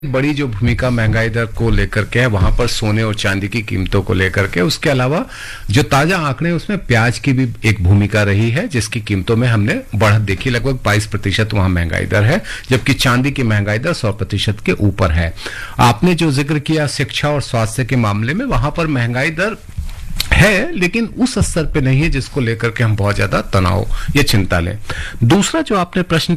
बड़ी जो भूमिका महंगाई दर को लेकर के है वहां पर सोने और चांदी की कीमतों को लेकर के, उसके अलावा जो ताजा आंकड़े उसमें प्याज की भी एक भूमिका रही है जिसकी कीमतों में हमने बढ़त देखी। लगभग 22% वहां महंगाई दर है, जबकि चांदी की महंगाई दर 100% के ऊपर है। आपने जो जिक्र किया शिक्षा और स्वास्थ्य के मामले में, वहां पर महंगाई दर है लेकिन उस स्तर पे नहीं है जिसको लेकर के हम बहुत ज्यादा तनाव या चिंता लें। दूसरा जो आपने प्रश्न